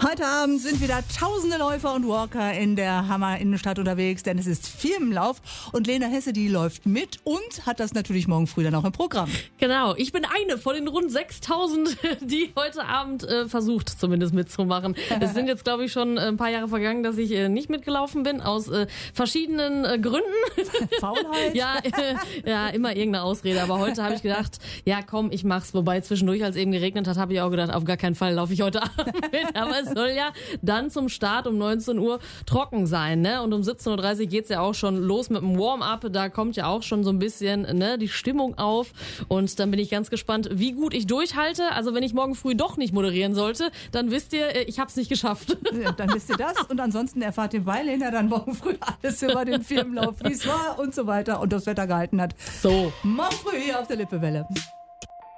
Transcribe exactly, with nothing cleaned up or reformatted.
Heute Abend sind wieder tausende Läufer und Walker in der Hammer Innenstadt unterwegs, denn es ist Firmenlauf und Lena Hesse, die läuft mit und hat das natürlich morgen früh dann auch im Programm. Genau, ich bin eine von den rund sechstausend, die heute Abend äh, versucht zumindest mitzumachen. Es sind jetzt, glaube ich, schon ein paar Jahre vergangen, dass ich äh, nicht mitgelaufen bin, aus äh, verschiedenen äh, Gründen. Faulheit? ja, äh, ja, immer irgendeine Ausrede, aber heute habe ich gedacht, ja komm, ich mach's. Wobei zwischendurch, als es eben geregnet hat, habe ich auch gedacht, auf gar keinen Fall laufe ich heute Abend mit, aber es soll ja dann zum Start um neunzehn Uhr trocken sein, ne? Und um siebzehn Uhr dreißig geht's ja auch schon los mit dem Warm-up. Da kommt ja auch schon so ein bisschen, ne, die Stimmung auf. Und dann bin ich ganz gespannt, wie gut ich durchhalte. Also wenn ich morgen früh doch nicht moderieren sollte, dann wisst ihr, ich hab's nicht geschafft. Ja, dann wisst ihr das. Und ansonsten erfahrt ihr bei Lena dann morgen früh alles über den Firmenlauf, wie es war und so weiter und das Wetter gehalten hat. So. Morgen früh hier auf der Lippewelle.